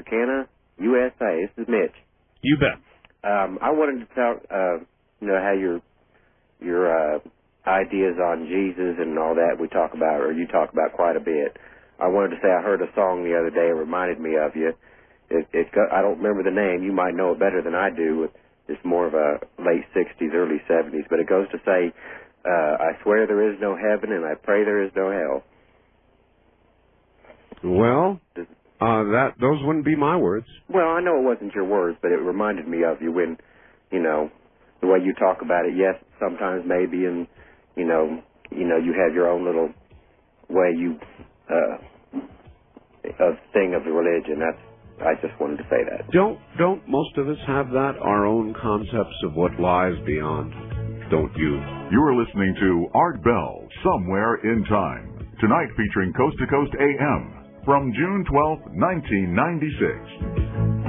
Texarkana, USA. This is Mitch. You bet. I wanted to talk, how your ideas on Jesus and all that we talk about, or you talk about quite a bit. I wanted to say I heard a song the other day. It reminded me of you. I don't remember the name. You might know it better than I do. It's more of a late 60s, early 70s. But it goes to say, I swear there is no heaven, and I pray there is no hell. Well, those wouldn't be my words. Well, I know it wasn't your words, but it reminded me of you when, the way you talk about it. Yes, sometimes maybe, and you have your own little way of thing of the religion. I just wanted to say that. Don't most of us have that? Our own concepts of what lies beyond, don't you? You're listening to Art Bell, Somewhere in Time. Tonight featuring Coast to Coast AM from June 12, 1996.